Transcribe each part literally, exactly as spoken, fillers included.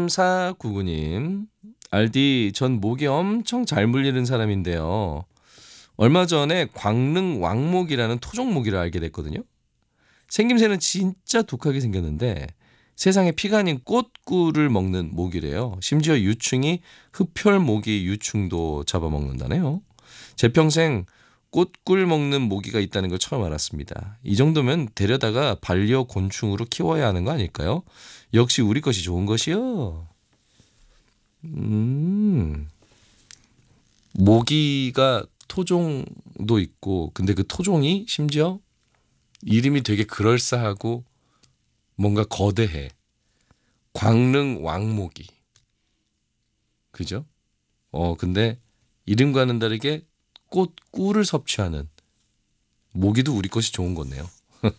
삼사구구 님, 알디, 전 모기 엄청 잘 물리는 사람인데요. 얼마 전에 광릉 왕모기라는 토종모기를 알게 됐거든요. 생김새는 진짜 독하게 생겼는데 세상에 피가 아닌 꽃꿀을 먹는 모기래요. 심지어 유충이 흡혈모기 유충도 잡아먹는다네요. 제 평생 꽃꿀 먹는 모기가 있다는 걸 처음 알았습니다. 이 정도면 데려다가 반려곤충으로 키워야 하는 거 아닐까요? 역시 우리 것이 좋은 것이요. 음, 모기가 토종도 있고, 근데 그 토종이 심지어 이름이 되게 그럴싸하고 뭔가 거대해. 광릉 왕모기. 그죠? 어, 근데 이름과는 다르게 꽃 꿀을 섭취하는 모기도 우리 것이 좋은 거네요.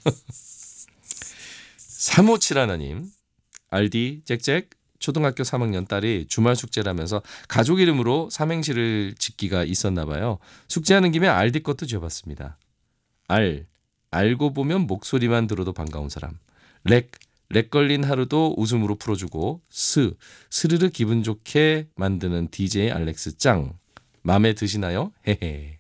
삼오칠일 님, 알디 짹짹, 초등학교 삼 학년 딸이 주말 숙제라면서 가족 이름으로 삼행시를 짓기가 있었나 봐요. 숙제하는 김에 알디 것도 지어봤습니다. 알, 알고 보면 목소리만 들어도 반가운 사람. 렉, 렉 걸린 하루도 웃음으로 풀어주고. 스, 스르르 기분 좋게 만드는 디제이 알렉스 짱. 마음에 드시나요? 헤헤.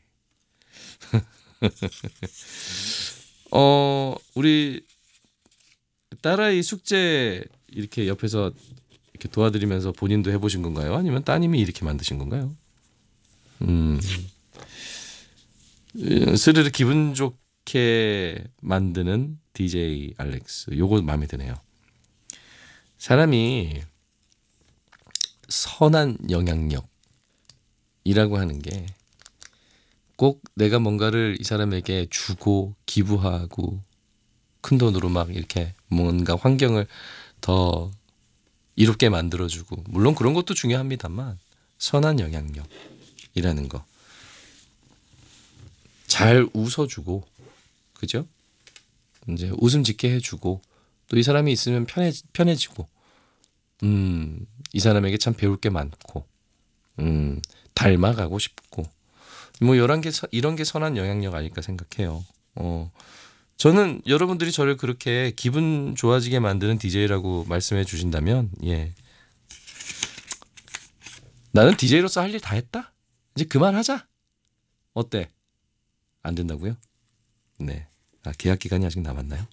어, 우리 딸아이 숙제 이렇게 옆에서 이렇게 도와드리면서 본인도 해보신 건가요? 아니면 따님이 이렇게 만드신 건가요? 음, 스르르 기분 좋게 만드는 디제이 알렉스. 요거 마음에 드네요. 사람이 선한 영향력이라고 하는 게 꼭 내가 뭔가를 이 사람에게 주고 기부하고 큰 돈으로 막 이렇게 뭔가 환경을 더 이롭게 만들어주고, 물론 그런 것도 중요합니다만 선한 영향력이라는 거, 잘 웃어주고, 그죠? 이제 웃음 짓게 해주고, 또 이 사람이 있으면 편해 편해지고, 음, 이 사람에게 참 배울 게 많고, 음, 닮아가고 싶고, 뭐 이런 게 이런 게 선한 영향력 아닐까 생각해요. 어, 저는 여러분들이 저를 그렇게 기분 좋아지게 만드는 디제이라고 말씀해 주신다면, 예, 나는 디제이로서 할 일 다 했다. 이제 그만하자. 어때? 안 된다고요? 네. 아, 계약 기간이 아직 남았나요?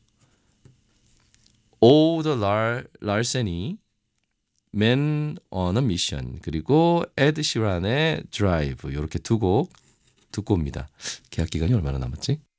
오더 랄세니, Man on a Mission, 그리고 에드 시란의 Drive, 이렇게 두 곡 듣고 옵니다. 계약 기간이 얼마나 남았지?